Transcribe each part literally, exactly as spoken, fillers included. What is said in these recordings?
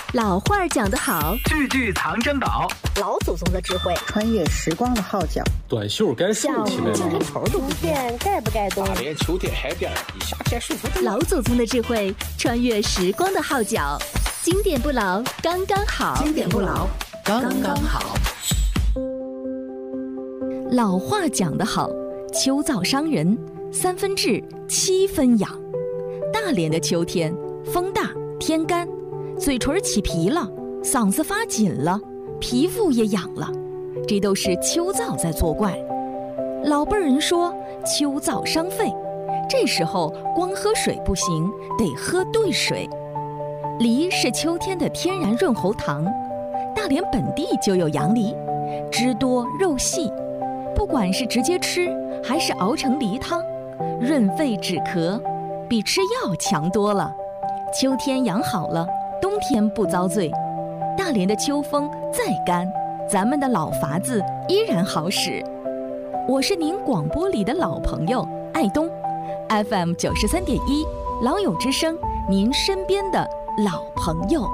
老话讲得好， 句句藏珍宝， 老祖宗的智慧， 穿越时光的号角， 短袖该竖起来了，头都不变，该不该动？ 大连秋天海边，你夏天舒服。 老祖宗的智慧，穿越时光的号角，经典不老，刚刚好。 经典不老，刚刚好。 老话讲得好，秋燥伤人，三分治，七分养。大连的秋天，风大天干，嘴唇起皮了，嗓子发紧了，皮肤也痒了，这都是秋燥在作怪。老辈人说秋燥伤肺，这时候光喝水不行，得喝兑水。梨是秋天的天然润喉糖，大连本地就有洋梨，汁多肉细，不管是直接吃还是熬成梨汤，润肺止咳，比吃药强多了。秋天养好了，冬天不遭罪。大连的秋风再干，咱们的老法子依然好使。我是您广播里的老朋友爱东 F M 九十三点一老友之声，您身边的老朋友。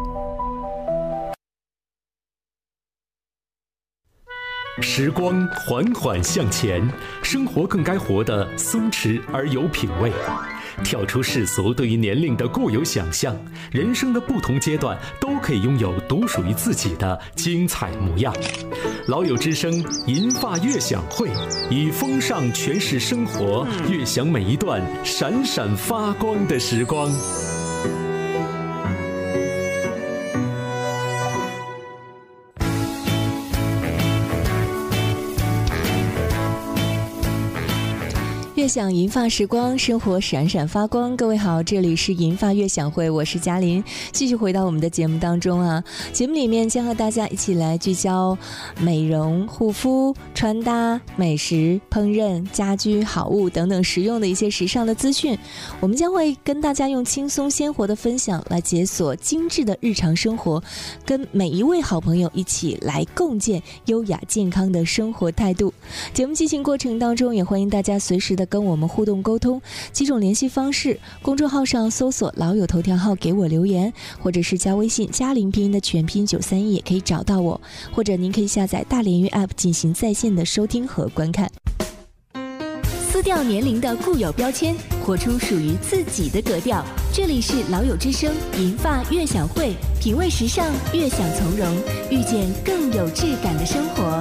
时光缓缓向前，生活更该活得松弛而有品味。跳出世俗对于年龄的固有想象，人生的不同阶段都可以拥有独属于自己的精彩模样。老友之声银发悦享会，以风尚诠释生活，悦享每一段闪闪发光的时光。 悦享银发时光，生活闪闪发光。各位好，这里是银发悦享会，我是嘉玲，继续回到我们的节目当中啊。节目里面将和大家一起来聚焦美容、护肤、穿搭、美食、烹饪、家居好物等等实用的一些时尚的资讯。我们将会跟大家用轻松鲜活的分享来解锁精致的日常生活，跟每一位好朋友一起来共建优雅健康的生活态度。节目进行过程当中，也欢迎大家随时的跟我们互动沟通，几种联系方式：公众号上搜索老友头条号给我留言，或者是加微信嘉玲拼音的全拼九三一也可以找到我，或者您可以下载大连粤 App 进行在线的收听和观看。 撕掉年龄的固有标签，活出属于自己的格调。这里是老友之声银发悦享会，品味时尚，悦享从容，遇见更有质感的生活。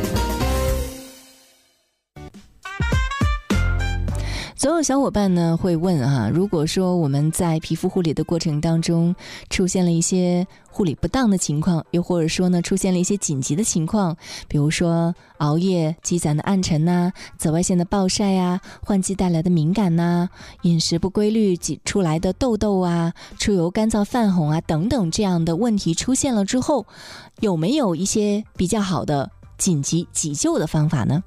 总有小伙伴呢会问啊，如果说我们在皮肤护理的过程当中出现了一些护理不当的情况，又或者说呢出现了一些紧急的情况，比如说熬夜积攒的暗沉呐、紫外线的暴晒啊、换季带来的敏感呐、饮食不规律挤出来的痘痘啊、出油干燥泛红啊等等这样的问题出现了之后，有没有一些比较好的紧急急救的方法呢？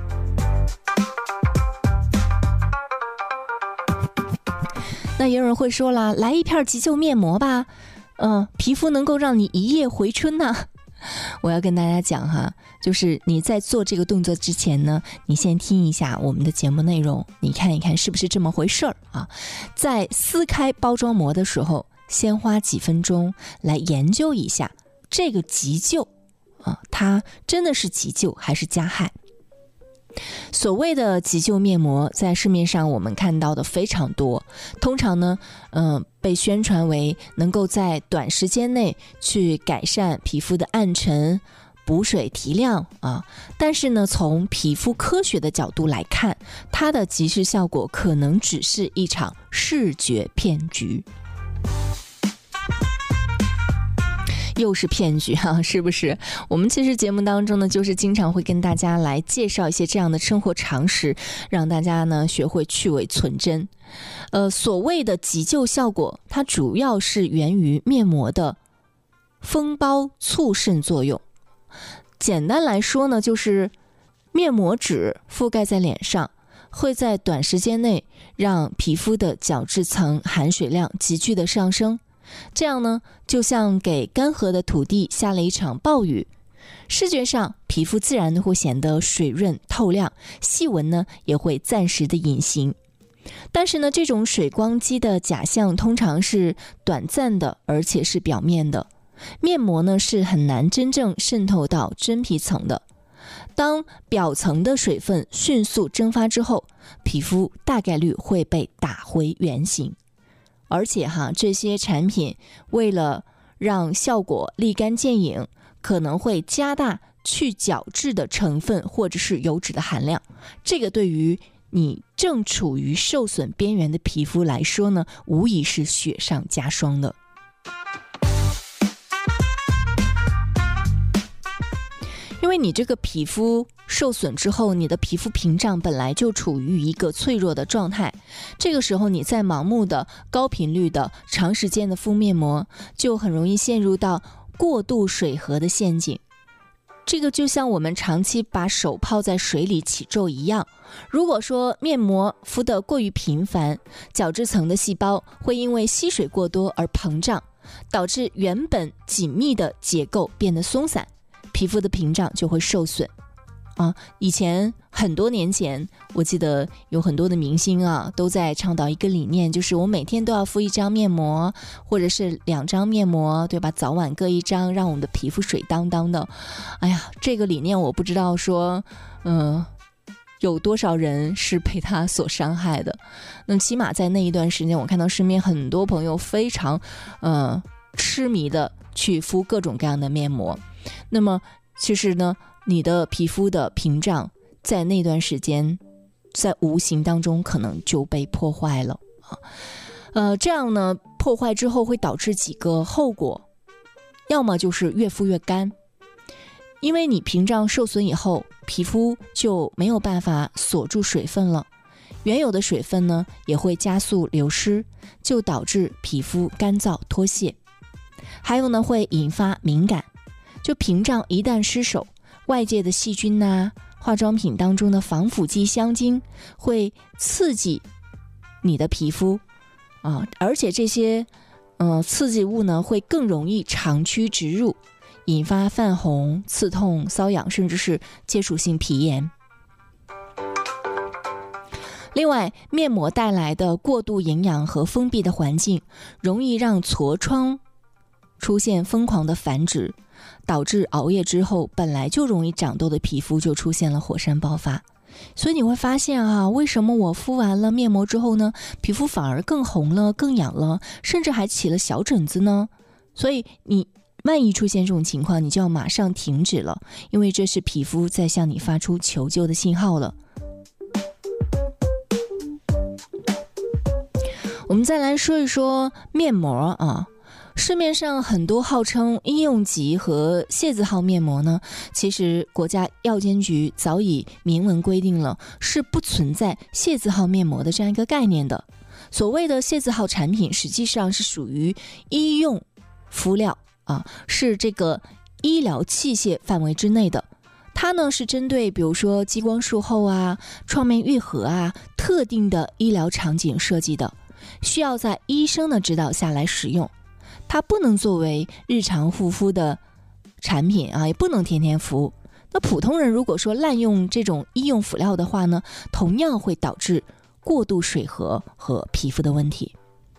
那有人会说了，来一片急救面膜吧，嗯，皮肤能够让你一夜回春呢、啊。我要跟大家讲哈，就是你在做这个动作之前呢，你先听一下我们的节目内容，你看一看是不是这么回事儿啊？在撕开包装膜的时候，先花几分钟来研究一下这个急救啊，它真的是急救还是加害？所谓的急救面膜在市面上我们看到的非常多，通常呢嗯、呃，被宣传为能够在短时间内去改善皮肤的暗沉、补水提亮啊，但是呢从皮肤科学的角度来看，它的及时效果可能只是一场视觉骗局。又是骗局啊，是不是？我们其实节目当中呢，就是经常会跟大家来介绍一些这样的生活常识，让大家呢学会去伪存真。呃，所谓的急救效果，它主要是源于面膜的封包促渗作用。简单来说呢，就是面膜纸覆盖在脸上，会在短时间内让皮肤的角质层含水量急剧的上升。这样呢，就像给干涸的土地下了一场暴雨，视觉上皮肤自然会显得水润透亮，细纹呢也会暂时的隐形。但是呢，这种水光肌的假象通常是短暂的，而且是表面的。 面膜呢是很难真正渗透到真皮层的。当表层的水分迅速蒸发之后，皮肤大概率会被打回原形。而且哈，这些产品为了让效果立竿见影，可能会加大去角质的成分或者是油脂的含量。这个对于你正处于受损边缘的皮肤来说呢，无疑是雪上加霜的。因为你这个皮肤受损之后，你的皮肤屏障本来就处于一个脆弱的状态，这个时候你再盲目的高频率的长时间的敷面膜，就很容易陷入到过度水合的陷阱。这个就像我们长期把手泡在水里起皱一样，如果说面膜敷得过于频繁，角质层的细胞会因为吸水过多而膨胀，导致原本紧密的结构变得松散，皮肤的屏障就会受损啊。以前很多年前，我记得有很多的明星啊都在倡导一个理念，就是我每天都要敷一张面膜，或者是两张面膜，对吧？早晚各一张，让我们的皮肤水当当的。哎呀，这个理念我不知道说，嗯、呃，有多少人是被它所伤害的。那起码在那一段时间，我看到身边很多朋友非常，呃，痴迷的去敷各种各样的面膜。那么其实呢，你的皮肤的屏障在那段时间在无形当中可能就被破坏了啊。呃，这样呢破坏之后会导致几个后果，要么就是越敷越干，因为你屏障受损以后，皮肤就没有办法锁住水分了，原有的水分呢也会加速流失，就导致皮肤干燥脱屑。还有呢，会引发敏感，就屏障一旦失守，外界的细菌啊，化妆品当中的防腐剂、香精会刺激你的皮肤啊，而且这些呃刺激物呢会更容易长驱直入，引发泛红、刺痛、瘙痒，甚至是接触性皮炎。另外，面膜带来的过度营养和封闭的环境，容易让痤疮出现疯狂的繁殖，导致熬夜之后本来就容易长痘的皮肤就出现了火山爆发。所以你会发现啊，为什么我敷完了面膜之后呢，皮肤反而更红了、更痒了，甚至还起了小疹子呢？所以你万一出现这种情况，你就要马上停止了，因为这是皮肤在向你发出求救的信号了。我们再来说一说面膜啊。市面上很多号称医用级和械字号面膜呢，其实国家药监局早已明文规定了，是不存在械字号面膜的这样一个概念的。所谓的械字号产品，实际上是属于医用敷料啊，是这个医疗器械范围之内的。它呢是针对比如说激光术后啊、创面愈合啊特定的医疗场景设计的，需要在医生的指导下来使用。它不能作为日常护肤的产品啊，也不能天天敷。那普通人如果说滥用这种医用辅料的话呢，同样会导致过度水合和皮肤的问题。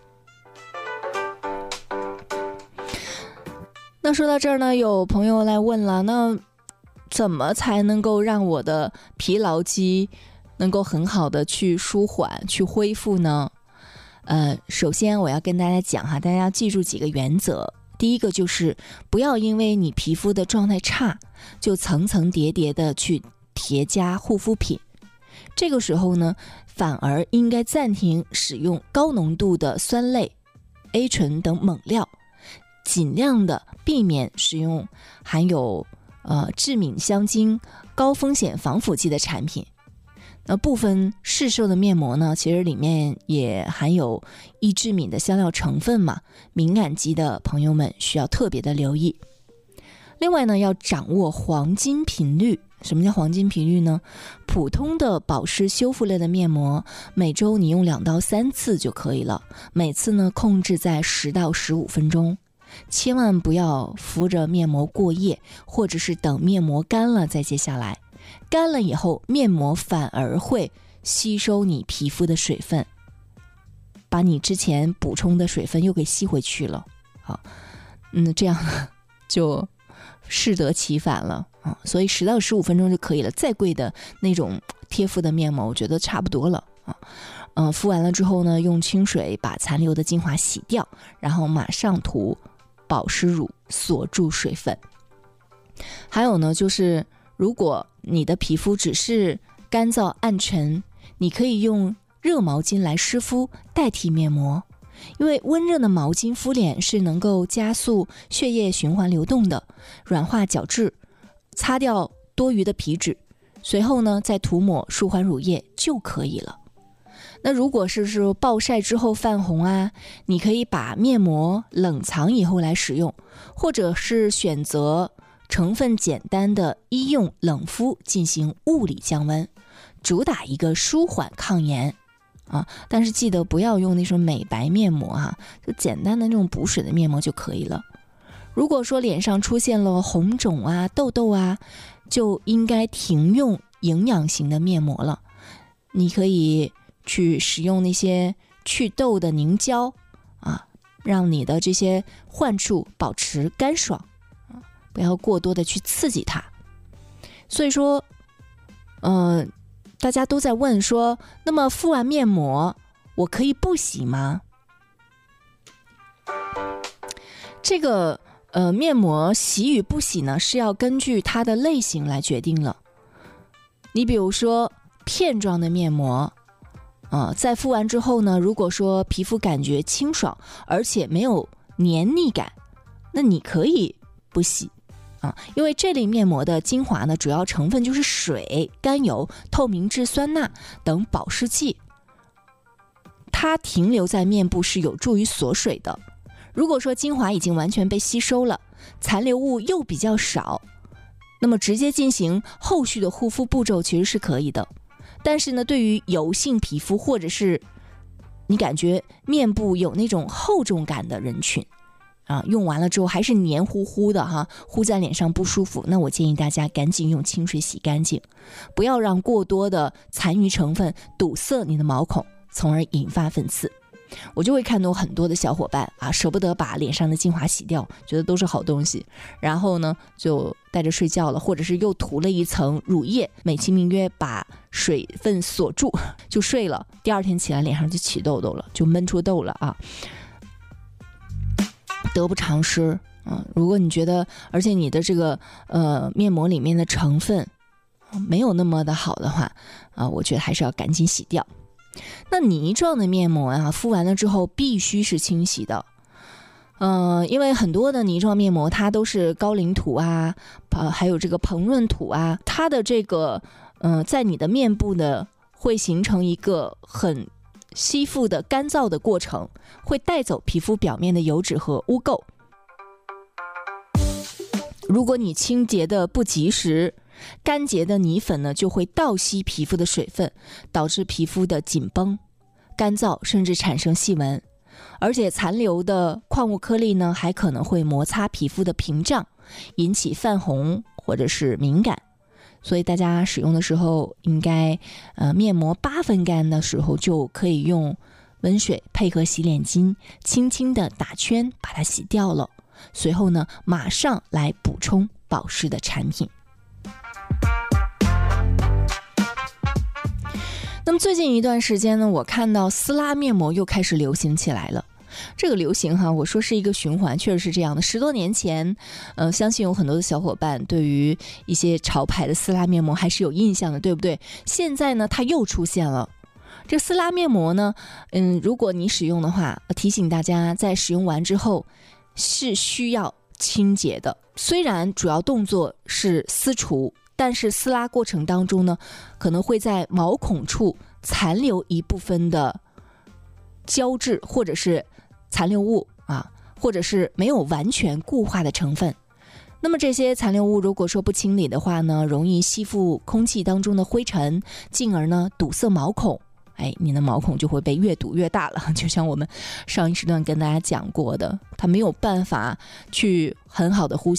那说到这儿呢，有朋友来问了，那怎么才能够让我的疲劳肌能够很好的去舒缓、去恢复呢？呃，首先我要跟大家讲哈，大家要记住几个原则。第一个就是不要因为你皮肤的状态差，就层层叠叠的去叠加护肤品。这个时候呢，反而应该暂停使用高浓度的酸类、A 醇等猛料，尽量的避免使用含有呃致敏香精、高风险防腐剂的产品。那部分市售的面膜呢，其实里面也含有易致敏的香料成分嘛，敏感肌的朋友们需要特别的留意。另外呢，要掌握黄金频率。什么叫黄金频率呢？普通的保湿修复类的面膜，每周你用两到三次就可以了，每次呢控制在十到十五分钟。千万不要敷着面膜过夜，或者是等面膜干了再接下来。干了以后，面膜反而会吸收你皮肤的水分，把你之前补充的水分又给吸回去了。好，嗯，这样就适得其反了啊。所以十到十五分钟就可以了，再贵的那种贴敷的面膜我觉得差不多了啊。呃，敷完了之后呢，用清水把残留的精华洗掉，然后马上涂保湿乳锁住水分。还有呢，就是如果你的皮肤只是干燥暗沉，你可以用热毛巾来湿敷代替面膜，因为温热的毛巾敷脸是能够加速血液循环流动的，软化角质，擦掉多余的皮脂，随后呢再涂抹舒缓乳液就可以了。那如果是说暴晒之后泛红啊，你可以把面膜冷藏以后来使用，或者是选择成分简单的医用冷敷进行物理降温，主打一个舒缓抗炎啊。但是记得不要用那种美白面膜啊，就简单的那种补水的面膜就可以了。如果说脸上出现了红肿啊、痘痘啊，就应该停用营养型的面膜了。你可以去使用那些祛痘的凝胶啊，让你的这些患处保持干爽啊，不要过多的去刺激它。所以说，呃，大家都在问说，那么敷完面膜，我可以不洗吗？这个呃面膜洗与不洗呢，是要根据它的类型来决定了。你比如说片状的面膜。呃，在敷完之后呢，如果说皮肤感觉清爽，而且没有黏腻感，那你可以不洗啊，因为这类面膜的精华呢，主要成分就是水、甘油、透明质酸钠等保湿剂，它停留在面部是有助于锁水的。如果说精华已经完全被吸收了，残留物又比较少，那么直接进行后续的护肤步骤其实是可以的。但是呢，对于油性皮肤或者是你感觉面部有那种厚重感的人群啊，用完了之后还是黏糊糊的哈，糊在脸上不舒服，那我建议大家赶紧用清水洗干净，不要让过多的残余成分堵塞你的毛孔，从而引发粉刺。我就会看到很多的小伙伴啊，舍不得把脸上的精华洗掉，觉得都是好东西，然后呢就带着睡觉了，或者是又涂了一层乳液，美其名曰把水分锁住就睡了，第二天起来脸上就起痘痘了，就闷出痘了啊，得不偿失啊。如果你觉得而且你的这个呃面膜里面的成分没有那么的好的话啊，我觉得还是要赶紧洗掉。那泥状的面膜啊，敷完了之后必须是清洗的，呃，因为很多的泥状面膜它都是高岭土啊，呃，还有这个膨润土啊，它的这个呃，在你的面部呢会形成一个很吸附的干燥的过程，会带走皮肤表面的油脂和污垢。如果你清洁的不及时，干结的泥粉呢就会倒吸皮肤的水分，导致皮肤的紧绷、干燥，甚至产生细纹。而且残留的矿物颗粒呢还可能会摩擦皮肤的屏障，引起泛红或者是敏感。所以大家使用的时候应该呃面膜八分干的时候就可以用温水配合洗脸巾轻轻的打圈把它洗掉了，随后呢马上来补充保湿的产品。那么最近一段时间呢，我看到撕拉面膜又开始流行起来了。这个流行哈，我说是一个循环，确实是这样的。十多年前，呃，相信有很多的小伙伴对于一些潮牌的撕拉面膜还是有印象的，对不对？现在呢，它又出现了。这撕拉面膜呢，嗯，如果你使用的话，提醒大家在使用完之后是需要清洁的。虽然主要动作是撕除，但是撕拉过程当中呢，可能会在毛孔处残留一部分的胶质或者是残留物啊，或者是没有完全固化的成分。那么这些残留物如果说不清理的话呢，容易吸附空气当中的灰尘，进而呢堵塞毛孔。哎，你的毛孔就会被越堵越大了，就像我们上一时段跟大家讲过的，它没有办法去很好的呼吸。